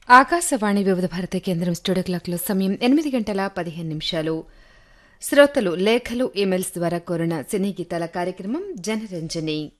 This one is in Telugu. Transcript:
ఆకాశవాణి వివిధ భారతి కేంద్రం స్టూడియో క్లాక్లో సమయం 8:15 శ్రోతలు లేఖలు ఈమెయిల్స్ ద్వారా కోరిన సినీ గీతాల కార్యక్రమం జనరంజని.